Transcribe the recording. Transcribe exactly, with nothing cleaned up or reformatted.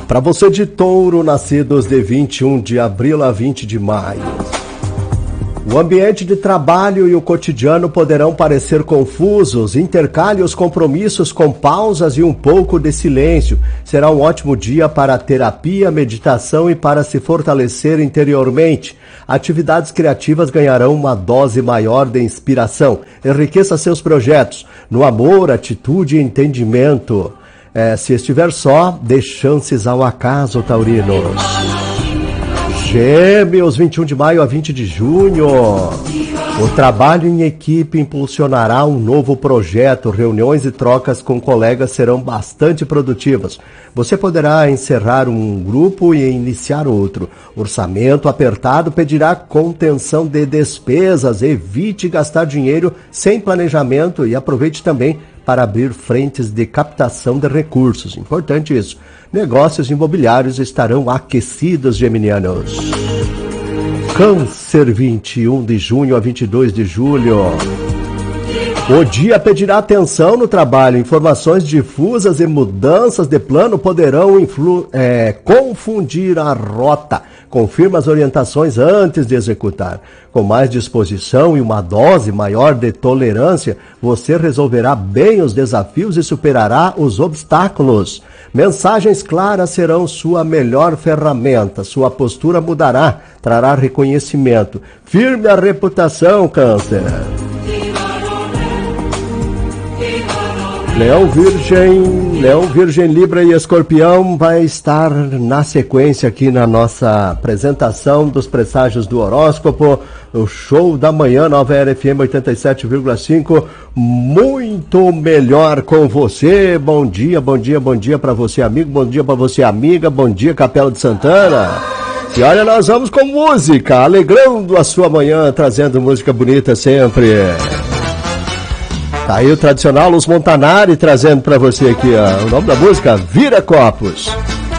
Para você de Touro, nascidos de vinte e um de abril a vinte de maio. O ambiente de trabalho e o cotidiano poderão parecer confusos. Intercale os compromissos com pausas e um pouco de silêncio. Será um ótimo dia para terapia, meditação e para se fortalecer interiormente. Atividades criativas ganharão uma dose maior de inspiração. Enriqueça seus projetos no amor, atitude e entendimento. É, se estiver só, dê chances ao acaso, taurinos. Gêmeos, vinte e um de maio a vinte de junho. O trabalho em equipe impulsionará um novo projeto. Reuniões e trocas com colegas serão bastante produtivas. Você poderá encerrar um grupo e iniciar outro. Orçamento apertado pedirá contenção de despesas. Evite gastar dinheiro sem planejamento e aproveite também para abrir frentes de captação de recursos. Importante isso. Negócios imobiliários estarão aquecidos, geminianos. Câncer, vinte e um de junho a vinte e dois de julho. O dia pedirá atenção no trabalho. Informações difusas e mudanças de plano poderão influ- é, confundir a rota. Confirma as orientações antes de executar. Com mais disposição e uma dose maior de tolerância, você resolverá bem os desafios e superará os obstáculos. Mensagens claras serão sua melhor ferramenta. Sua postura mudará, trará reconhecimento. Firme a reputação, Câncer. Leão, Virgem, Leão, Virgem, Libra e Escorpião vai estar na sequência aqui na nossa apresentação dos presságios do horóscopo, o show da manhã, Nova Era F M oitenta e sete vírgula cinco, muito melhor com você. Bom dia, bom dia, bom dia para você, amigo, bom dia para você, amiga, bom dia, Capela de Santana. E olha, nós vamos com música, alegrando a sua manhã, trazendo música bonita sempre. Tá aí o tradicional Luz Montanari trazendo pra você aqui, ó, o nome da música, Vira Copos.